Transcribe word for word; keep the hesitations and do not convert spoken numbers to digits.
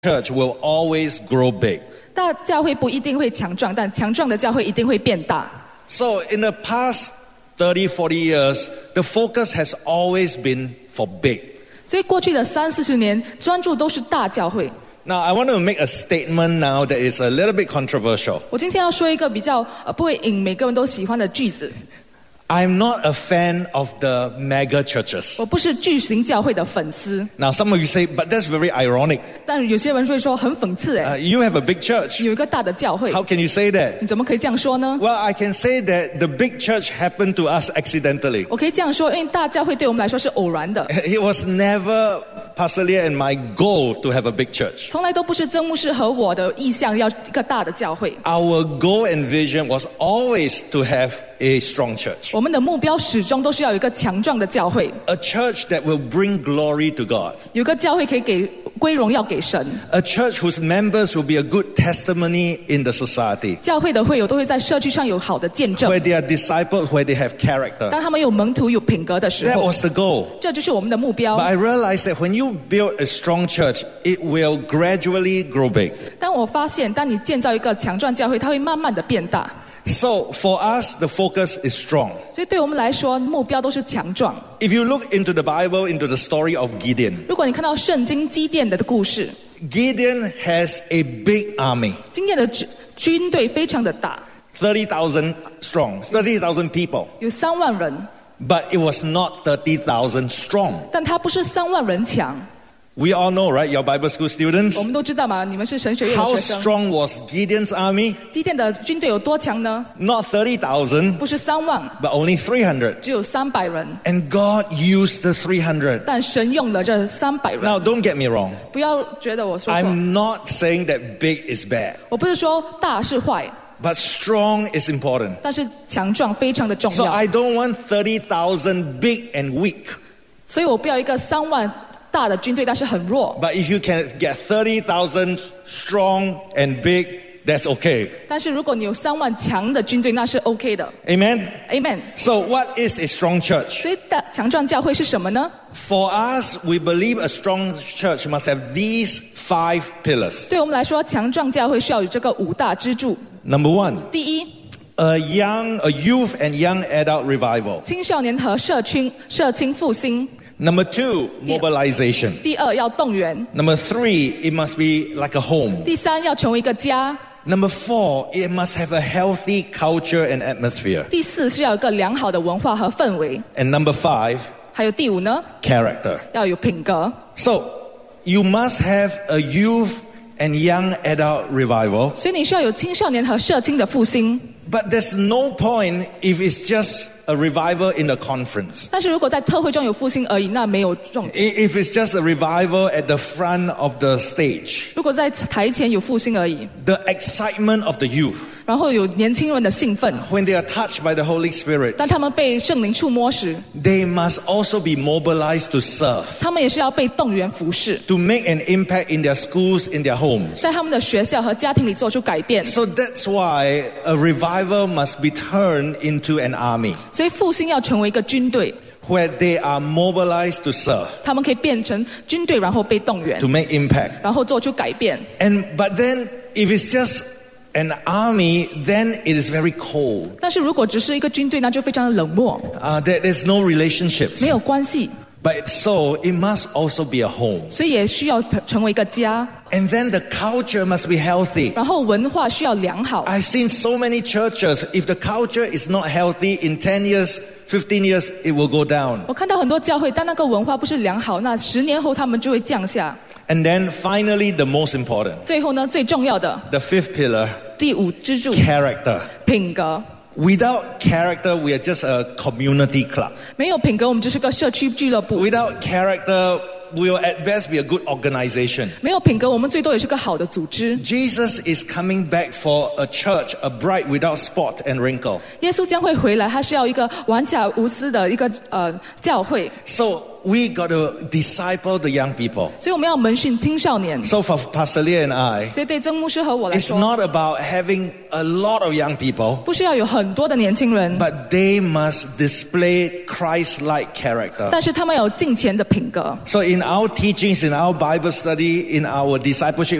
church will always grow big. 大教会不一定会强壮，但强壮的教会一定会变大。 So in the past thirty, forty years, the focus has always been for big. 所以过去的三四十年，专注都是大教会。 Now, I want to make a statement now that is a little bit controversial. 我今天要说一个比较呃不会引每个人都喜欢的句子。 I'm not a fan of the mega churches. 我不是巨型教会的粉丝。 Now, some of you say, but that's very ironic. 但有些人会说很讽刺 Uh, 哎， you have a big church. 有一个大的教会， How can you say that? 你怎么可以这样说呢？ Well, I can say that the big church happened to us accidentally. 我可以这样说，因为大教会对我们来说是偶然的， It was never Pastor Leah and my goal to have a big church. 从来都不是曾牧师和我的意向要一个大的教会。 Our goal and vision was always to have a strong church. 我们的目标始终都是要有一个强壮的教会， A church that will bring glory to God. 有一个教会可以给归荣耀给神。 A church whose members will be a good testimony in the society. 教会的会友都会在社区上有好的见证， Where they are disciples, where they have character. 当他们有门徒有品格的时 That 候， was the goal. 这就是我们的目标 But。I realized that when you build a strong church, it will gradually grow big. 但我发现，当你建造一个强壮教会，它会慢慢的变大。 So for us, the focus is strong. 所以对我们来说，目标都是强壮。 If you look into the Bible, into the story of Gideon, 如果你看到圣经基甸的故事， Gideon has a big army, 基甸的军军队非常的大， thirty thousand strong, thirty thousand people. 有三万人， But it was not thirty thousand strong. 但他不是三万人强。 We all know, right? Your Bible school students. 我们都知道嘛，你们是神学院的 How 学生。 strong was Gideon's army? 基甸的军队有多强呢？ Not thirty thousand, 不是三万， but only three hundred. 只有三百人。 And God used the three hundred. 但神用了这三百人。 Now, don't get me wrong. 不要觉得我说错， I'm not saying that big is bad, 我不是说大是坏， but strong is important. 但是强壮非常的重 So 要。 I don't want thirty thousand big and weak. 所以我不要一个三万大的军队，但是很弱。 But if you can get thirty thousand strong and big, that's okay. 但是如果你有三万强的军队，那是 OK 的。 Amen? Amen。 So what is a strong church? 所以大强壮教会是什么呢？ For us, we believe a strong church must have these five pillars. 对我们来说，强壮教会需要有这个五大支柱。 Number one, 第一， a young, a youth and young adult revival. 青少年和社群社青复兴。 Number two, mobilization. 第二，要动员。 Number three, it must be like a home. 第三，要成为一个家。 Number four, it must have a healthy culture and atmosphere. 第四是要有一个良好的文化和氛围。 And number five, 还有第五呢， character. 要有品格。 So, you must have a youth and young adult revival. 所以你需要有青少年和社青的复兴。 But there's no point if it's just a revival in a conference. 但是如果在特会中有复兴而已，那没有重点。 I- If it's just a revival at the front of the stage, 如果在台前有复兴而已， the excitement of the youth, 然后有年轻人的兴奋， when they are touched by the Holy Spirit, 当他们被圣灵触摸时， they must also be mobilized to serve, 他们也是要被动员服侍， to make an impact in their schools, in their homes. 在他们的学校和家庭里做出改变。 So that's why a revival must be turned into an army, 所以复兴要成为一个军队， where they are mobilized to serve, 他们可以变成军队，然后被动员 to，make impact. 然后做出改变。 And but then if it's just an army, then it is very cold. 但是如果只是一个军队，那就非常的冷漠， Uh, there, there's no relationships. 没有关系， But so it must also be a home. 所以也需要成为一个家。 And then the culture must be healthy. 然后文化需要良好。 I've seen so many churches, if the culture is not healthy, in ten years, fifteen years, it will go down. 我看到很多教会，但那个文化不是良好，那十年后他们就会降下。 And then finally, the most important, 最后呢，最重要的 the fifth pillar, 第五支柱， character. 品格。 Without character, we are just a community club. 没有品格，我们就是个社区俱乐部。 Without character, we will at best be a good organization. 没有品格，我们最多也是个好的组织。 Jesus is coming back for a church, a bride without spot and wrinkle. 耶稣将会回来，他是要一个完假无私的一个呃教会。 So we got to disciple the young people. 所以我们要门训青少年。 So for Pastor Lee and I, 所以对曾牧师和我来 it's 说， not about having a lot of young people, 不是要有很多的年轻人， but they must display Christ-like character. 但是他们有敬虔的品格。 So in our teachings, in our Bible study, in our discipleship